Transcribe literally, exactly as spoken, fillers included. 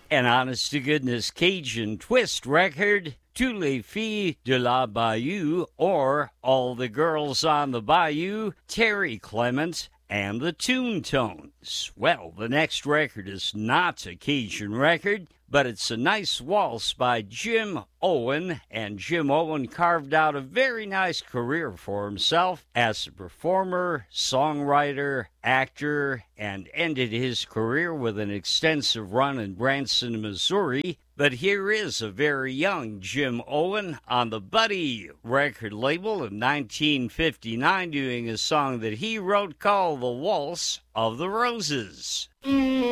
An honest-to-goodness Cajun twist record, Tous les filles de la Bayou, or All the Girls on the Bayou, Terry Clement, and the Toon Tones. Well, the next record is not a Cajun record, but it's a nice waltz by Jim Owen, and Jim Owen carved out a very nice career for himself as a performer, songwriter, actor, and ended his career with an extensive run in Branson, Missouri. But here is a very young Jim Owen on the Buddy record label in nineteen fifty-nine doing a song that he wrote called The Waltz of the Roses.